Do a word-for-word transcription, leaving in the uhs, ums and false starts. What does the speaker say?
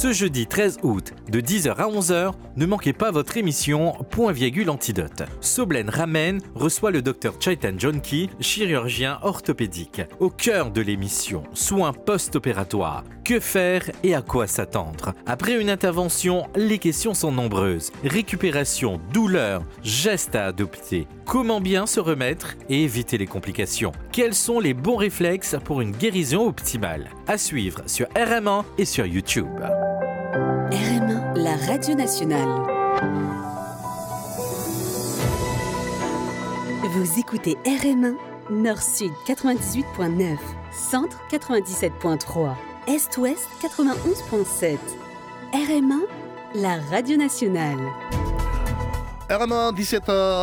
Ce jeudi treize août, de dix heures à onze heures, ne manquez pas votre émission Point virgule Antidote. Soblen Ramen reçoit le docteur Chaitan Jonki, chirurgien orthopédique. Au cœur de l'émission, soins post-opératoires. Que faire et à quoi s'attendre? Après une intervention, les questions sont nombreuses. Récupération, douleur, gestes à adopter. Comment bien se remettre et éviter les complications? Quels sont les bons réflexes pour une guérison optimale? À suivre sur R M un et sur YouTube. R M un, la radio nationale. Vous écoutez R M un, Nord-Sud quatre-vingt-dix-huit virgule neuf, Centre quatre-vingt-dix-sept virgule trois, Est-Ouest quatre-vingt-onze virgule sept. R M un, la radio nationale. R M un, dix-sept heures.